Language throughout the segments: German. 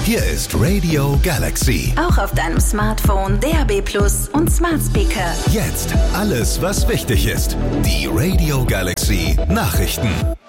Hier ist Radio Galaxy. Auch auf deinem Smartphone, DAB+ und Smart Speaker. Jetzt alles, was wichtig ist. Die Radio Galaxy Nachrichten.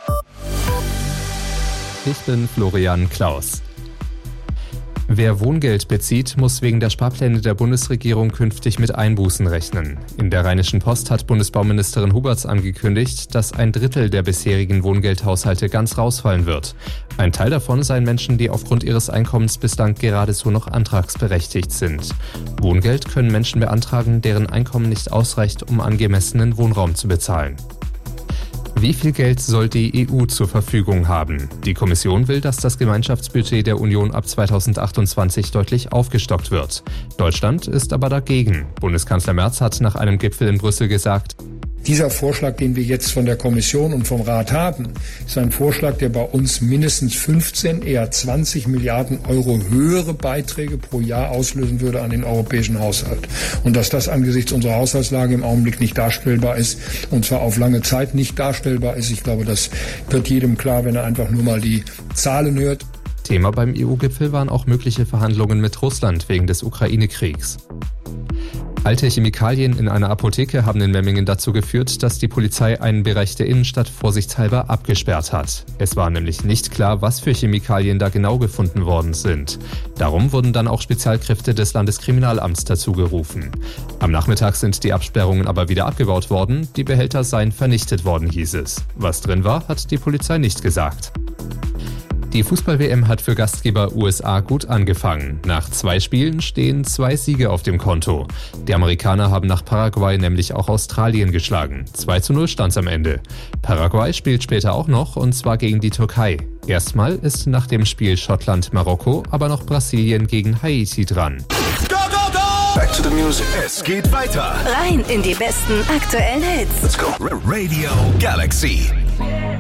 Ich bin Florian Klaus. Wer Wohngeld bezieht, muss wegen der Sparpläne der Bundesregierung künftig mit Einbußen rechnen. In der Rheinischen Post hat Bundesbauministerin Huberts angekündigt, dass 1/3 der bisherigen Wohngeldhaushalte ganz rausfallen wird. Ein Teil davon seien Menschen, die aufgrund ihres Einkommens bislang geradezu noch antragsberechtigt sind. Wohngeld können Menschen beantragen, deren Einkommen nicht ausreicht, um angemessenen Wohnraum zu bezahlen. Wie viel Geld soll die EU zur Verfügung haben? Die Kommission will, dass das Gemeinschaftsbudget der Union ab 2028 deutlich aufgestockt wird. Deutschland ist aber dagegen. Bundeskanzler Merz hat nach einem Gipfel in Brüssel gesagt: Dieser Vorschlag, den wir jetzt von der Kommission und vom Rat haben, ist ein Vorschlag, der bei uns mindestens 15, eher 20 Milliarden Euro höhere Beiträge pro Jahr auslösen würde an den europäischen Haushalt. Und dass das angesichts unserer Haushaltslage im Augenblick nicht darstellbar ist, und zwar auf lange Zeit nicht darstellbar ist, ich glaube, das wird jedem klar, wenn er einfach nur mal die Zahlen hört. Thema beim EU-Gipfel waren auch mögliche Verhandlungen mit Russland wegen des Ukraine-Kriegs. Alte Chemikalien in einer Apotheke haben in Memmingen dazu geführt, dass die Polizei einen Bereich der Innenstadt vorsichtshalber abgesperrt hat. Es war nämlich nicht klar, was für Chemikalien da genau gefunden worden sind. Darum wurden dann auch Spezialkräfte des Landeskriminalamts dazu gerufen. Am Nachmittag sind die Absperrungen aber wieder abgebaut worden, die Behälter seien vernichtet worden, hieß es. Was drin war, hat die Polizei nicht gesagt. Die Fußball-WM hat für Gastgeber USA gut angefangen. Nach 2 Spielen stehen 2 Siege auf dem Konto. Die Amerikaner haben nach Paraguay nämlich auch Australien geschlagen. 2:0 stand's am Ende. Paraguay spielt später auch noch, und zwar gegen die Türkei. Erstmal ist nach dem Spiel Schottland-Marokko aber noch Brasilien gegen Haiti dran. Go, go, go! Back to the music. Es geht weiter. Rein in die besten aktuellen Hits. Let's go. Radio Galaxy.